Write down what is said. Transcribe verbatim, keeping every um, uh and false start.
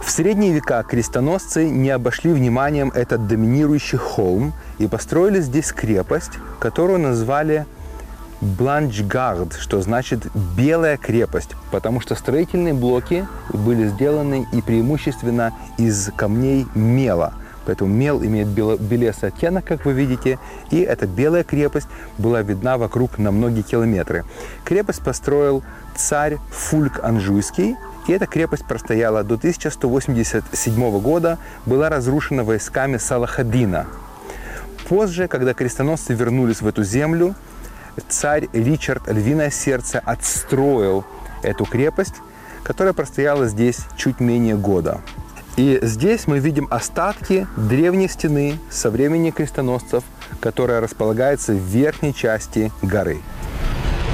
В средние века крестоносцы не обошли вниманием этот доминирующий холм и построили здесь крепость, которую назвали Бланчгард, что значит «белая крепость», потому что строительные блоки были сделаны и преимущественно из камней мела. Поэтому мел имеет белесый оттенок, как вы видите, и эта белая крепость была видна вокруг на многие километры. Крепость построил царь Фульк Анжуйский, и эта крепость простояла до тысяча сто восемьдесят седьмого года, была разрушена войсками Салахаддина. Позже, когда крестоносцы вернулись в эту землю, царь Ричард Львиное Сердце отстроил эту крепость, которая простояла здесь чуть менее года. И здесь мы видим остатки древней стены со времени крестоносцев, которая располагается в верхней части горы.